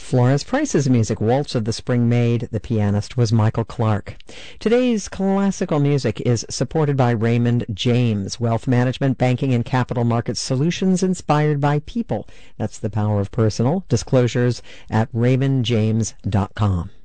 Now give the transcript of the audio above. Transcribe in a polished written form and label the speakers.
Speaker 1: Florence Price's music, Waltz of the Spring Maid. The pianist was Michael Clark. Today's classical music is supported by Raymond James, wealth management, banking, and capital market solutions inspired by people. That's the power of personal. Disclosures at raymondjames.com.